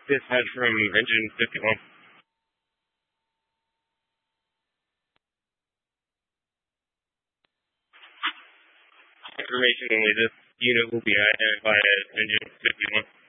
Dispatch from engine 51. Information only. This unit will be identified as engine 51.